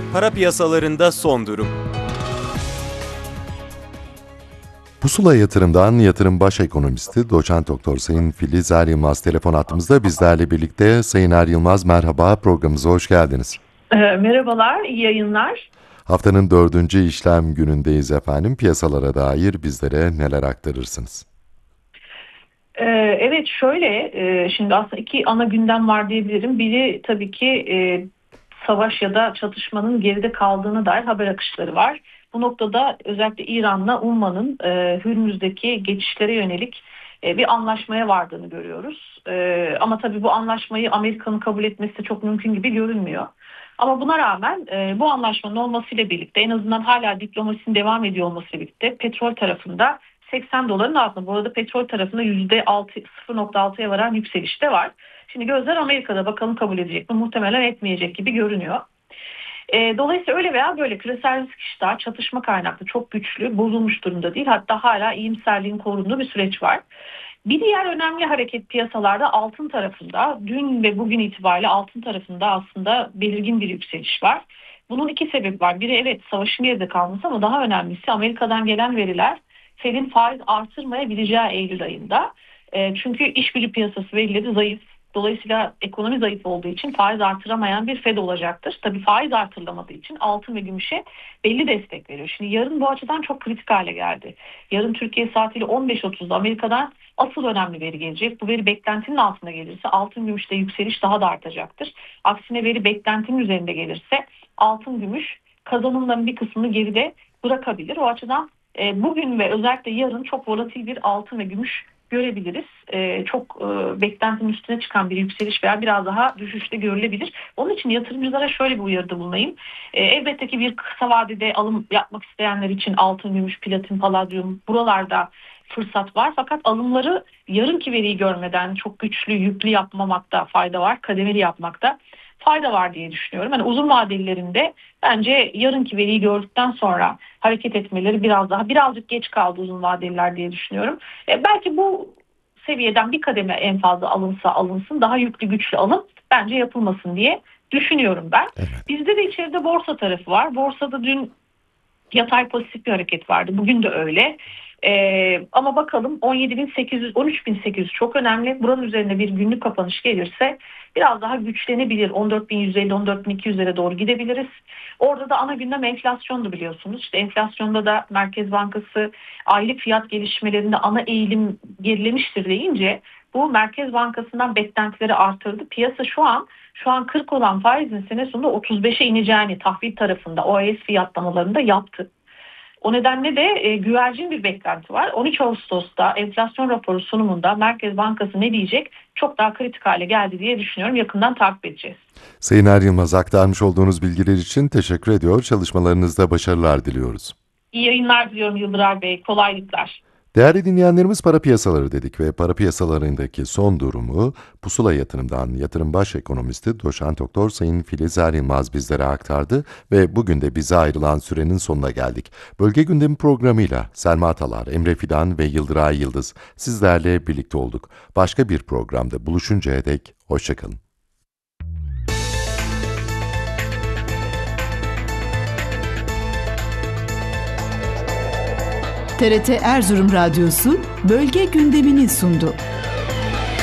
Para piyasalarında son durum. Pusula Yatırım'dan yatırım baş ekonomisti Doçent Doktor Sayın Filiz Er Yılmaz telefon attığımızda bizlerle birlikte. Sayın Er Yılmaz, merhaba, programımıza hoş geldiniz. Merhabalar, iyi yayınlar. Haftanın 4. işlem günündeyiz efendim. Piyasalara dair bizlere neler aktarırsınız? Evet, şöyle, şimdi aslında iki ana gündem var diyebilirim. Biri tabii ki savaş ya da çatışmanın geride kaldığına dair haber akışları var. Bu noktada özellikle İran'la Umman'ın Hürmüz'deki geçişlere yönelik bir anlaşmaya vardığını görüyoruz. Ama tabii bu anlaşmayı Amerika'nın kabul etmesi de çok mümkün gibi görünmüyor. Ama buna rağmen bu anlaşmanın olmasıyla birlikte, en azından hala diplomasinin devam ediyor olmasıyla birlikte petrol tarafında 80 doların altında. Bu arada petrol tarafında %0.6'ya varan yükseliş de var. Şimdi gözler Amerika'da, bakalım kabul edecek mi? Muhtemelen etmeyecek gibi görünüyor. Dolayısıyla öyle veya böyle küresel risk iştahı çatışma kaynaklı çok güçlü, bozulmuş durumda değil. Hatta hala iyimserliğin korunduğu bir süreç var. Bir diğer önemli hareket piyasalarda altın tarafında. Dün ve bugün itibariyle altın tarafında aslında belirgin bir yükseliş var. Bunun iki sebebi var. Biri, evet, savaşın geride kalması, ama daha önemlisi Amerika'dan gelen veriler Fed'in faiz artırmayabileceği Eylül ayında. Çünkü iş gücü piyasası verileri zayıf. Dolayısıyla ekonomi zayıf olduğu için faiz artıramayan bir Fed olacaktır. Tabii faiz artırılamadığı için altın ve gümüşe belli destek veriyor. Şimdi yarın bu açıdan çok kritik hale geldi. Yarın Türkiye saatiyle 15.30'da Amerika'dan asıl önemli veri gelecek. Bu veri beklentinin altında gelirse altın gümüşte yükseliş daha da artacaktır. Aksine veri beklentinin üzerinde gelirse altın gümüş kazanımların bir kısmını geride bırakabilir. O açıdan bugün ve özellikle yarın çok volatil bir altın ve gümüş görebiliriz. Çok beklentinin üstüne çıkan bir yükseliş veya biraz daha düşüşte görülebilir. Onun için yatırımcılara şöyle bir uyarıda bulunayım. Elbette ki bir kısa vadede alım yapmak isteyenler için altın, gümüş, platin, paladyum, buralarda fırsat var. Fakat alımları yarınki veriyi görmeden çok güçlü, yüklü yapmamakta fayda var. Kademeli yapmakta fayda var diye düşünüyorum. Yani uzun vadelilerinde bence yarınki veriyi gördükten sonra hareket etmeleri birazcık geç kaldı uzun vadeliler diye düşünüyorum. Belki bu seviyeden bir kademe en fazla alınsa alınsın, daha yüklü güçlü alım bence yapılmasın diye düşünüyorum ben. Evet. Bizde de içeride borsa tarafı var. Borsada dün yatay pozitif bir hareket vardı. Bugün de öyle. Ama bakalım 17.800, 13.800 çok önemli. Buranın üzerine bir günlük kapanış gelirse biraz daha güçlenebilir. 14.150, 14.200'lere doğru gidebiliriz. Orada da ana gündem enflasyondu, biliyorsunuz. İşte enflasyonda da Merkez Bankası aylık fiyat gelişmelerinde ana eğilim gerilemiştir deyince bu Merkez Bankası'ndan beklentileri artırdı. Piyasa şu an 40 olan faizin sene sonunda 35'e ineceğini tahvil tarafında OAS fiyatlamalarında yaptı. O nedenle de güvercin bir beklenti var. 13 Ağustos'ta enflasyon raporu sunumunda Merkez Bankası ne diyecek çok daha kritik hale geldi diye düşünüyorum. Yakından takip edeceğiz. Sayın Er Yılmaz, aktarmış olduğunuz bilgiler için teşekkür ediyor. Çalışmalarınızda başarılar diliyoruz. İyi yayınlar diliyorum Yıldıray Bey. Kolaylıklar. Değerli dinleyenlerimiz, para piyasaları dedik ve para piyasalarındaki son durumu Pusula Yatırım'dan yatırım baş ekonomisti Doçent Doktor Sayın Filiz Er Yılmaz bizlere aktardı ve bugün de bize ayrılan sürenin sonuna geldik. Bölge Gündemi programıyla Selma Talar, Emre Fidan ve Yıldıray Yıldız sizlerle birlikte olduk. Başka bir programda buluşuncaya dek hoşçakalın. TRT Erzurum Radyosu bölge gündemini sundu.